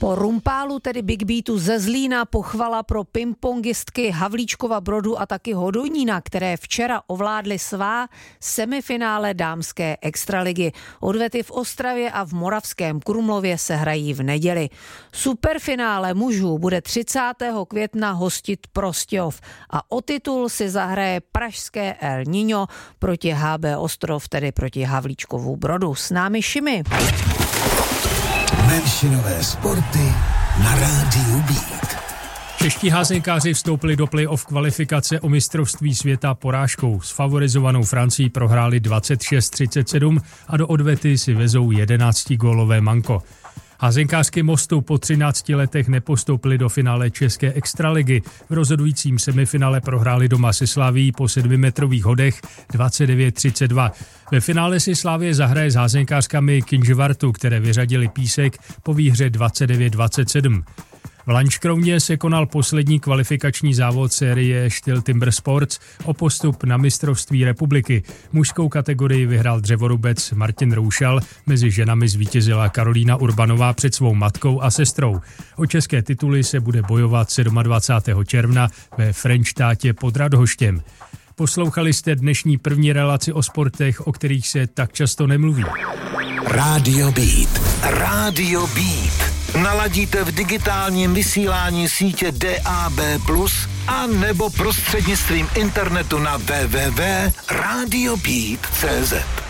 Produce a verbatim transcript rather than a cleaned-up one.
Po rumpálu, tedy Big Beatu ze Zlína, pochvala pro pingpongistky Havlíčkova Brodu a taky Hodonína, které včera ovládly svá semifinále dámské extraligy. Odvety v Ostravě a v Moravském Krumlově se hrají v neděli. Superfinále mužů bude třicátého května hostit Prostějov a o titul si zahraje pražské El Niño proti H B Ostrov, tedy proti Havlíčkovu Brodu. S námi Šimi. Menšinové sporty na rádiu Beat. Čeští házenkáři vstoupili do play-off kvalifikace o mistrovství světa porážkou. S favorizovanou Francií prohráli dvacet šest třicet sedm a do odvety si vezou jedenáctigólové manko. Házenkářky Mostu po třinácti letech nepostoupili do finále české extraligy. V rozhodujícím semifinále prohráli doma se Slavií po sedmimetrových hodech dvacet devět třicet dva. Ve finále si Slavie zahraje s házenkářkami Kynžvartu, které vyřadili Písek po výhře dvacet devět dvacet sedm. V Lanškrovně se konal poslední kvalifikační závod série Styl Timber Sports o postup na mistrovství republiky. Mužskou kategorii vyhrál dřevorubec Martin Roušal, mezi ženami zvítězila Karolína Urbanová před svou matkou a sestrou. O české tituly se bude bojovat dvacátého sedmého června ve Frenštátě pod Radhoštěm. Poslouchali jste dnešní první relaci o sportech, o kterých se tak často nemluví. Rádio Beat. Rádio Beat. Naladíte v digitálním vysílání sítě D A B plus, a nebo prostřednictvím internetu na w w w tečka radio beat tečka c z.